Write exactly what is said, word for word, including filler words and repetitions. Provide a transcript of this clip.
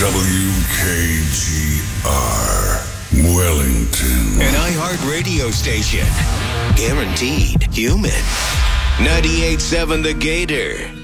W K G R, Wellington. An iHeart radio station. Guaranteed human. ninety-eight point seven The Gator.